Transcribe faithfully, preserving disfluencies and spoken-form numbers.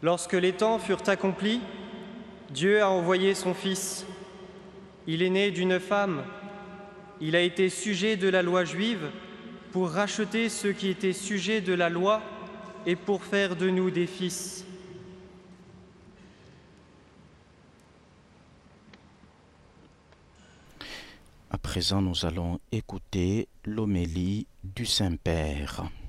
Lorsque les temps furent accomplis, Dieu a envoyé son Fils. Il est né d'une femme. Il a été sujet de la loi juive pour racheter ceux qui étaient sujets de la loi et pour faire de nous des fils. À présent, nous allons écouter l'homélie du Saint-Père.